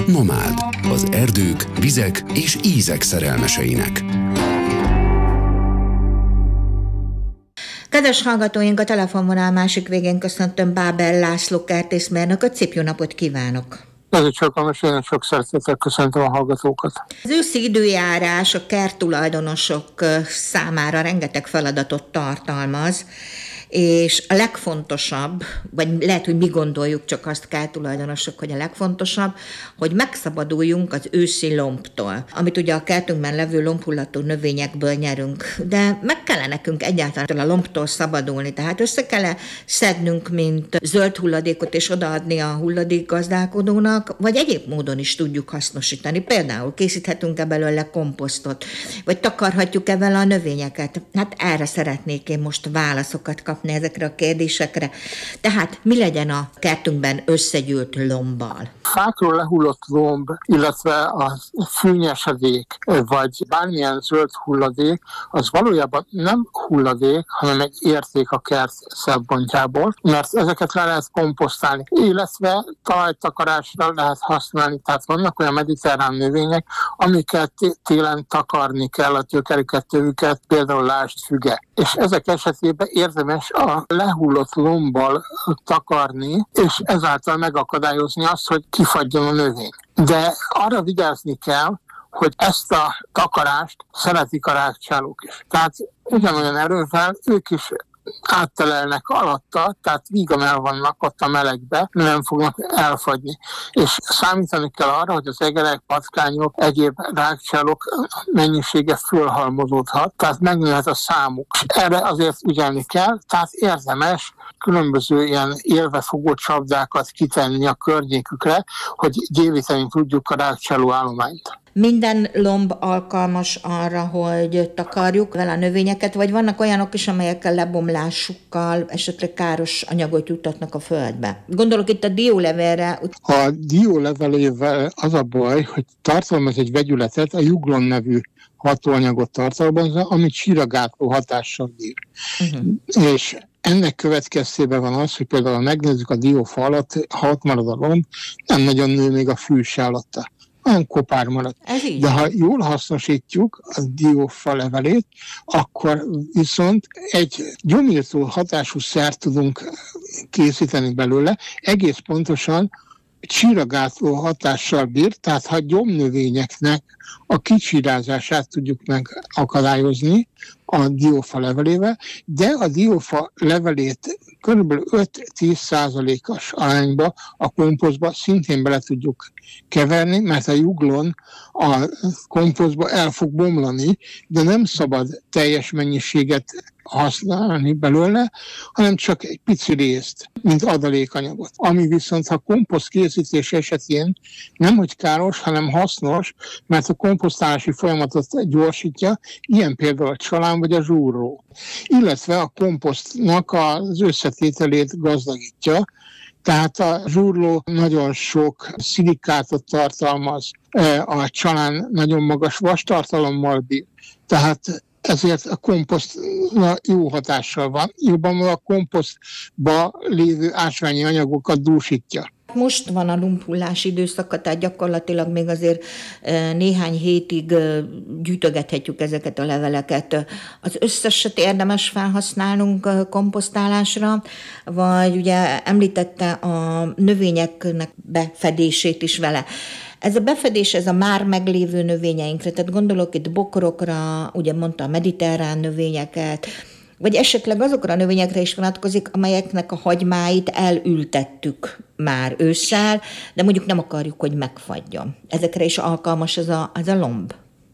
Nomád, az erdők, vizek és ízek szerelmeseinek. Kedves hallgatóink, a telefonvonal másik végén köszöntöm Bábel László kertészmérnököt, szép jó napot kívánok! Ez egy csalkalmas, én sok szeretettel köszöntöm a hallgatókat. Az őszi időjárás a kerttulajdonosok számára rengeteg feladatot tartalmaz, és a legfontosabb, vagy lehet, hogy mi gondoljuk csak azt kerttulajdonosok, hogy a legfontosabb, hogy megszabaduljunk az őszi lombtól, amit ugye a kertünkben levő lombhullató növényekből nyerünk. De meg kell nekünk egyáltalán a lombtól szabadulni, tehát össze kell szednünk, mint zöld hulladékot, és odaadni a hulladékgazdálkodónak, vagy egyéb módon is tudjuk hasznosítani. Például készíthetünk-e belőle komposztot, vagy takarhatjuk-e vele a növényeket. Hát erre szeretnék én most válaszokat kapni ezekre a kérdésekre. Tehát mi legyen a kertünkben összegyűlt lombbal? Fákról lehullott lomb, illetve a fűnyesedék, vagy bármilyen zöld hulladék, az valójában nem hulladék, hanem egy érték a kert szempontjából, mert ezeket le lehet komposztálni, illetve talajtakarásra lehet használni. Tehát vannak olyan mediterrán növények, amiket télen takarni kell, a gyökerüket, tövüket, például lásd füge. És ezek esetében érdemes a lehullott lombbal takarni, és ezáltal megakadályozni azt, hogy kifagyjon a növény. De arra vigyázni kell, hogy ezt a takarást szeretik a rágcsálók is. Tehát ugyanolyan erővel ők is áttelelnek alatta, tehát vígan el vannak ott a melegbe, nem fognak elfagyni. És számítani kell arra, hogy az egerek, patkányok, egyéb rágcsálók mennyisége fölhalmozódhat, tehát megnőhet a számuk. Erre azért ügyelni kell, tehát érdemes különböző ilyen élvefogó csapdákat kitenni a környékükre, hogy gyévíteni tudjuk a rágcsáló állományt. Minden lomb alkalmas arra, hogy takarjuk vele a növényeket, vagy vannak olyanok is, amelyekkel lebomlásukkal esetleg káros anyagot juttatnak a földbe? Gondolok itt a diólevélre. A diólevelével az a baj, hogy tartalmaz egy vegyületet, a juglon nevű hatóanyagot tartalmazza, amit csíragátló hatással bír. És ennek következtében van az, hogy például ha megnézzük a diófa alatt, ha ott marad a lomb, nem nagyon nő még a fűse alatta. Olyan kopár marad. De ha jól hasznosítjuk a diófa levelét, akkor viszont egy gyomírtó hatású szert tudunk készíteni belőle, egész pontosan csíragátló hatással bír, tehát ha gyomnövényeknek a kicsírázását tudjuk megakadályozni a diófa levelével, de a diófa levelét kb. 5-10%-os arányba a komposztba szintén bele tudjuk keverni, mert a juglon a komposztba el fog bomlani, de nem szabad teljes mennyiséget használni belőle, hanem csak egy pici részt, mint adalékanyagot. Ami viszont, ha komposzt készítés esetén nem hogy káros, hanem hasznos, mert a komposztálási folyamatot gyorsítja, ilyen például a csalán vagy a zsúrró. Illetve a komposztnak az összetételét gazdagítja, tehát a zsúrló nagyon sok szilikátot tartalmaz, a csalán nagyon magas vastartalommal bír, tehát ezért a komposzt jó hatással van. Jobban a komposztba lévő ásványi anyagokat dúsítja. Most van a lombhullás időszaka, tehát gyakorlatilag még azért néhány hétig gyűjtögethetjük ezeket a leveleket. Az összeset érdemes felhasználnunk komposztálásra, vagy ugye említette a növényeknek befedését is vele. Ez a befedés, ez a már meglévő növényeinkre, tehát gondolok itt bokrokra, ugye mondta a mediterrán növényeket, vagy esetleg azokra a növényekre is vonatkozik, amelyeknek a hagymáit elültettük már ősszel, de mondjuk nem akarjuk, hogy megfagyjon. Ezekre is alkalmas ez a lomb?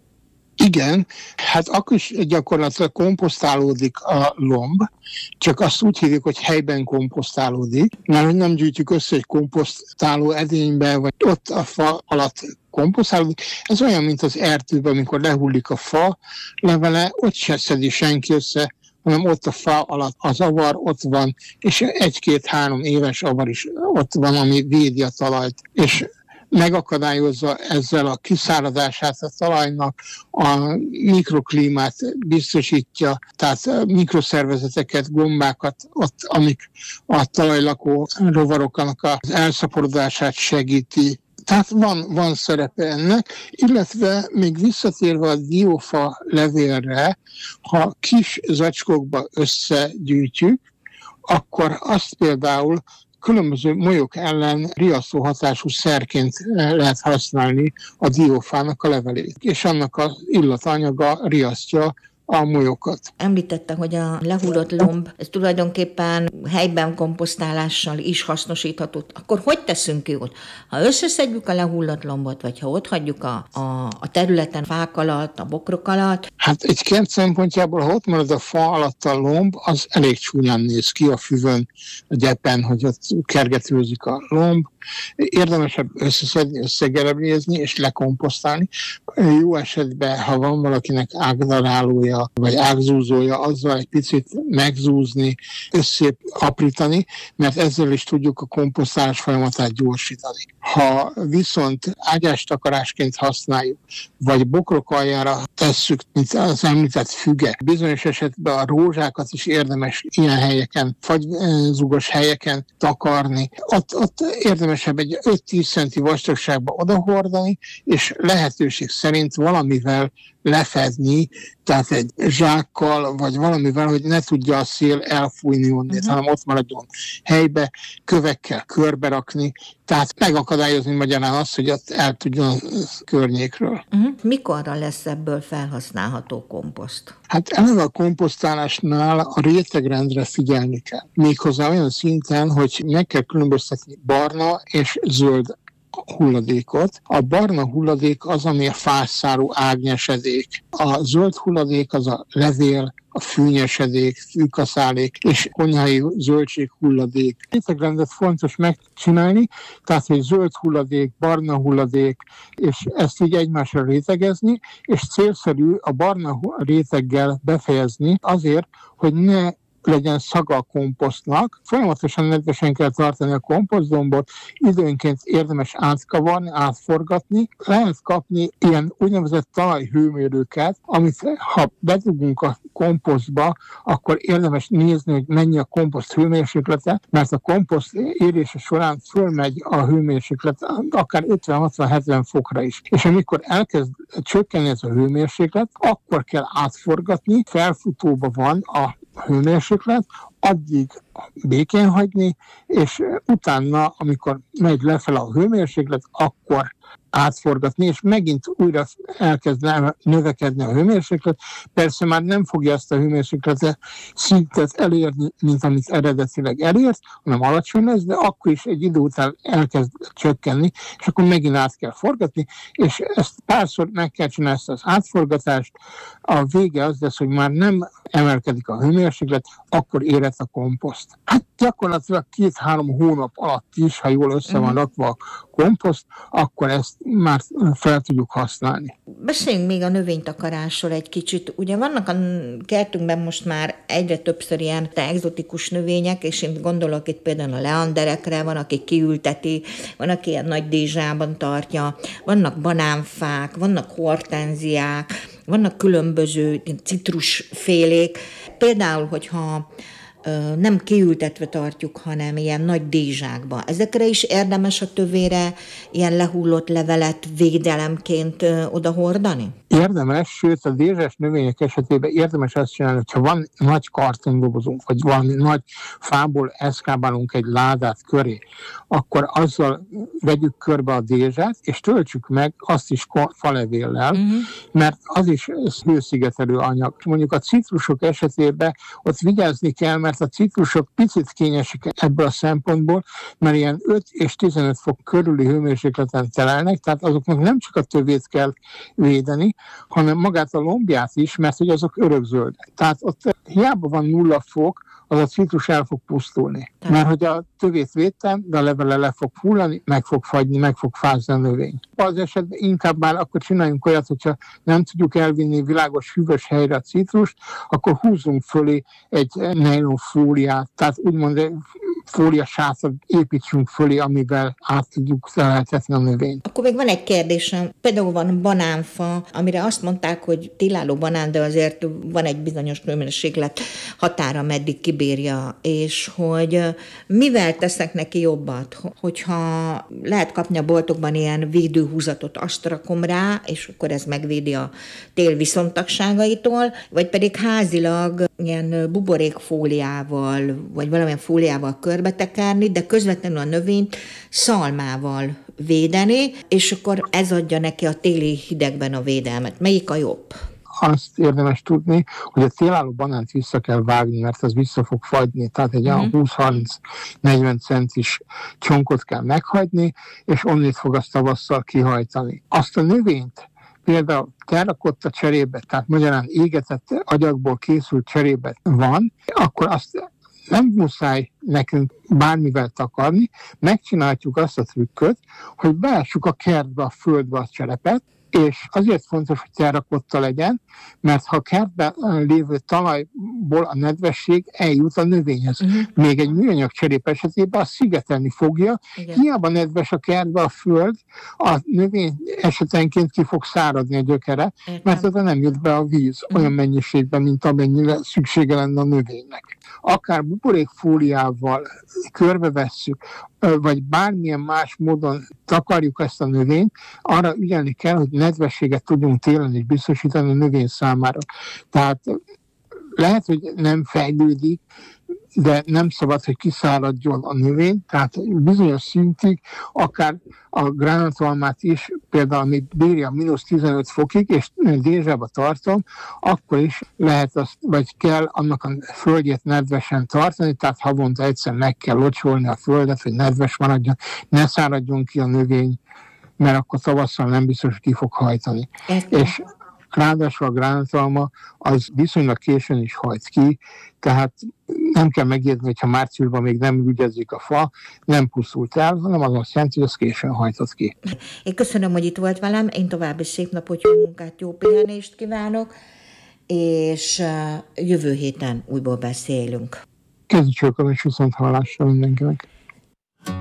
Igen, hát akkor is gyakorlatilag komposztálódik a lomb, csak azt úgy hívjuk, hogy helyben komposztálódik, mert nem gyűjtjük össze egy komposztáló edénybe, vagy ott a fa alatt komposztálódik. Ez olyan, mint az erdőben, amikor lehullik a fa levele, ott se szedi senki össze, hanem ott a fa alatt az avar ott van, és 1-2-3 éves avar is ott van, ami védi a talajt. És megakadályozza ezzel a kiszáradását a talajnak, a mikroklímát biztosítja, tehát mikroszervezeteket, gombákat, ott, amik a talajlakó rovaroknak az elszaporodását segíti. Tehát van szerepe ennek, illetve még visszatérve a diófa levélre, ha kis zacskókba összegyűjtjük, akkor azt például különböző molyok ellen riasztó hatású szerként lehet használni a diófának a levelét, és annak az illatanyaga riasztja a molyokat. Említette, hogy a lehullott lomb, ez tulajdonképpen helyben komposztálással is hasznosítható. Akkor hogy teszünk jót? Ha összeszedjük a lehullott lombot, vagy ha ott hagyjuk a területen, fák alatt, a bokrok alatt? Hát egy kert szempontjából, ha ott marad a fa alatt a lomb, az elég csúnyán néz ki a füvön, a gyepen, hogy ott kergetőzik a lomb. Érdemesebb összeszedni, összegereblézni és lekomposztálni. Jó esetben, ha van valakinek ágdarálója, vagy ágzúzója, azzal egy picit megzúzni, összeaprítani, mert ezzel is tudjuk a komposztálás folyamatát gyorsítani. Ha viszont ágyástakarásként használjuk, vagy bokrok aljára tesszük, mint az említett füge, bizonyos esetben a rózsákat is érdemes ilyen helyeken, fagyzugos helyeken takarni. Ott érdemesebb egy 5-10 centi vastagságba odahordani, és lehetőség szerint valamivel lefedni, tehát egy zsákkal, vagy valamivel, hogy ne tudja a szél elfújni onnét, hanem ott maradjon helybe, kövekkel körberakni, tehát megakadályozni magyarán azt, hogy ott el tudjon a környékről. Mikorra lesz ebből felhasználható komposzt? Hát eleve a komposztálásnál a rétegrendre figyelni kell. Méghozzá olyan szinten, hogy meg kell különböztetni barna és zöld hulladékot. A barna hulladék az, ami a fásszárú ágnyesedék. A zöld hulladék az a levél, a fűnyesedék, fűkaszálék és konyhai zöldség hulladék. Rétegrendet fontos megcsinálni, tehát hogy zöld hulladék, barna hulladék, és ezt így egymásra rétegezni, és célszerű a barna réteggel befejezni azért, hogy ne legyen szaga a komposztnak. Folyamatosan nedvesen kell tartani a komposztdombot, időnként érdemes átkavarni, átforgatni. Lehet kapni ilyen úgynevezett talajhőmérőket, amit ha bedugunk a komposztba, akkor érdemes nézni, hogy mennyi a komposzt hőmérséklete, mert a komposzt érése során fölmegy a hőmérséklet akár 50-60-70 fokra is. És amikor elkezd csökkenni ez a hőmérséklet, akkor kell átforgatni, felfutóba van a hőmérséklet, addig békén hagyni, és utána, amikor megy lefelé a hőmérséklet, akkor átforgatni, és megint újra elkezd növekedni a hőmérséklet. Persze már nem fogja azt a hőmérsékletet szintet elérni, mint amit eredetileg elért, hanem alacsony lesz, de akkor is egy idő után elkezd csökkenni, és akkor megint át kell forgatni, és ezt párszor meg kell csinálni, ezt az átforgatást. A vége az lesz, hogy már nem emelkedik a hőmérséklet, akkor érett a komposzt. Hát gyakorlatilag 2-3 hónap alatt is, ha jól össze van rakva a komposzt, akkor ezt már fel tudjuk használni. Beszéljünk még a növénytakarásról egy kicsit. Ugye vannak a kertünkben most már egyre többször ilyen egzotikus növények, és én gondolok itt például a leanderekre, van, aki kiülteti, van, aki ilyen nagy dézsában tartja, vannak banánfák, vannak hortenziák, vannak különböző citrusfélék. Például, hogyha nem kiültetve tartjuk, hanem ilyen nagy dézsákba. Ezekre is érdemes a tövére ilyen lehullott levelet védelemként odahordani? Érdemes, sőt a dézsás növények esetében érdemes azt csinálni, hogyha van nagy kartondobozunk, vagy valami nagy fából eszkábálunk egy ládát köré, akkor azzal vegyük körbe a dézsát, és töltsük meg azt is falevéllel, mert az is hőszigetelő anyag. Mondjuk a citrusok esetében ott vigyázni kell, mert a citrusok picit kényesek ebből a szempontból, mert ilyen 5 és 15 fok körüli hőmérsékleten telelnek, tehát azoknak nem csak a tövét kell védeni, hanem magát a lombját is, mert hogy azok örökzöldek. Tehát ott hiába van 0 fok, az a citrus el fog pusztulni. Mert hogy a tövét védtem, de a levele le fog hullani, meg fog fagyni, meg fog fázni a növény. Az esetben inkább már akkor csináljunk olyat, hogyha nem tudjuk elvinni világos, hűvös helyre a citrust, akkor húzzunk fölé egy nylon fóliát, tehát úgymond fóliasátrat építsünk fölé, amivel át tudjuk leheltetni a növényt. Akkor még van egy kérdésem. Például van banánfa, amire azt mondták, hogy télálló banán, de azért van egy bizonyos hőmérséklet határa, meddig kibírja, és hogy mivel teszek neki jobbat, hogyha lehet kapni a boltokban ilyen védőhúzatot, azt rakom rá, és akkor ez megvédi a tél viszontagságaitól, vagy pedig házilag ilyen buborékfóliával, vagy valamilyen fóliával körbetekerni, de közvetlenül a növényt szalmával védeni, és akkor ez adja neki a téli hidegben a védelmet. Melyik a jobb? Azt érdemes tudni, hogy a télálló banánt vissza kell vágni, mert az vissza fog fagyni, tehát egy 20-30-40 centis csonkot kell meghagyni, és onnét fog azt tavasszal kihajtani. Azt a növényt például terrakotta cserébe, tehát magyarán égetett agyagból készült cserébe van, akkor azt nem muszáj nekünk bármivel takarni, megcsináljuk azt a trükköt, hogy beássuk a kertbe, a földbe a cserepet, és azért fontos, hogy terrakotta legyen, mert ha a kertben lévő talajból a nedvesség eljut a növényhez. Még egy műanyag cserép esetében azt szigetelni fogja. Igen. Hiába nedves a kertbe a föld, a növény esetenként ki fog száradni a gyökere, mert oda nem jut be a víz olyan mennyiségben, mint amennyire szüksége lenne a növénynek. Akár buborékfóliával körbevesszük, vagy bármilyen más módon takarjuk ezt a növényt, arra ügyelni kell, hogy nedvességet tudjunk télen is biztosítani a növény számára. Tehát lehet, hogy nem fejlődik, de nem szabad, hogy kiszáradjon a növény, tehát bizonyos szintig, akár a gránátalmát is, például amit bírja -15 fokig, és dézsába tartom, akkor is lehet azt, vagy kell annak a földjét nedvesen tartani, tehát havonta egyszer meg kell locsolni a földet, hogy nedves maradjon, ne száradjon ki a növény, mert akkor tavasszal nem biztos, hogy ki fog hajtani. És ráadásul a gránátalma az viszonylag későn is hajt ki, tehát nem kell megijedni, hogyha márciusban még nem ügyezik a fa, nem pusztult el, hanem az azt jelenti, hogy az későn hajtott ki. Én köszönöm, hogy itt volt velem, én további szép napot, jó munkát, jó pihenést kívánok, és jövő héten újból beszélünk. Kezdjük és viszont hallásra mindenkinek.